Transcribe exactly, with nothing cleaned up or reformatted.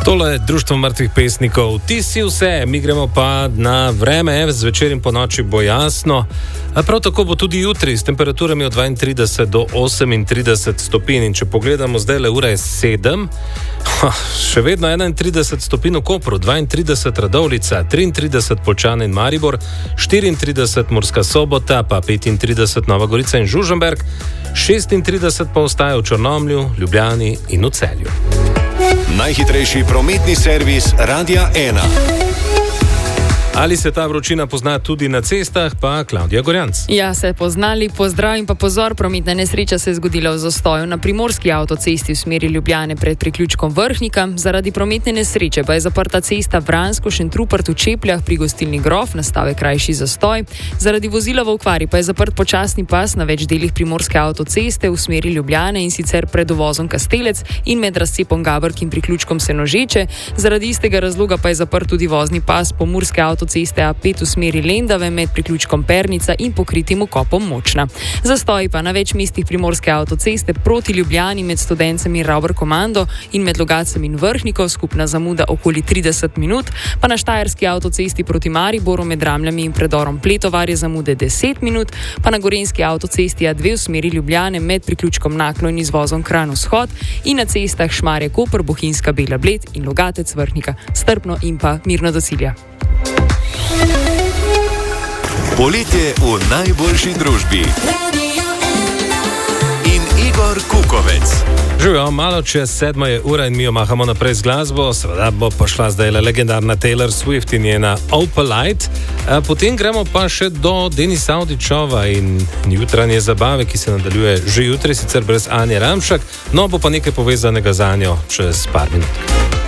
Tole je Društvo mrtvih pesnikov. Ti si vse, mi gremo pa na vreme, zvečer in po noči bo jasno. A prav tako bo tudi jutri s temperaturami od dvaintrideset do osemintrideset stopinj. In če pogledamo zdaj le ura je sedem, še vedno enaintrideset stopinj v Kopru, dvaintrideset Radovljica, triintrideset Poljčane in Maribor, štiriintrideset Murska Sobota, pa petintrideset Nova Gorica in Žužemberk, šestintrideset pa ostaja v Črnomlju, Ljubljani in v Celju. Najhitrejši prometni servis Radia ena. Ali se ta vročina pozna tudi na cestah, pa Klavdija Gorjanc. Ja, se poznali, pozdrav in pa pozor, prometna nesreča se je zgodila v zastoju na primorski avtocesti v smeri Ljubljane pred priključkom Vrhnika. Zaradi prometne nesreče pa je zaprta cesta Vransko-Šentrupert v Čepljah pri gostilni Grof, nastave krajši zastoj. Zaradi vozila v okvari pa je zaprt počasni pas na več delih primorske avtoceste v smeri Ljubljane in sicer pred uvozom Kastelec in med razcepom Gabrk in priključkom Senožeče. Zaradi istega razloga pa je zaprt tudi vozni pas pomurske avtoceste ceste A pet v smeri Lendave med priključkom Pernica in pokritim vkopom Močna. Zastoji pa na več mestih primorske avtoceste proti Ljubljani med Studencem in Ravbar Komando in med Logacem in Vrhnikom, skupna zamuda okoli trideset minut, pa na Štajerski avtocesti proti Mariboru med Ramljami in predorom Pletovar je zamude deset minut, pa na Gorenjski avtocesti A dve v smeri Ljubljane med priključkom Naklo in izvozom Kranj vzhod in na cestah Šmarje Koper, Bohinjska Bela Bled in Logatec Vrhnika strpno in pa mirno do cilja. Poletje v najboljši družbi. In Igor Kukovec. Živijo, malo čez sedma je ura in mi jo mahamo naprej z glasbo. Seveda bo pošla zdaj le legendarna Taylor Swift in njena Opalite. Potem gremo pa še do Denisa Avdićova in jutranje zabave, ki se nadaljuje že jutri, sicer brez Anje Ramšak, no bo pa nekaj povezanega za njo čez par minut.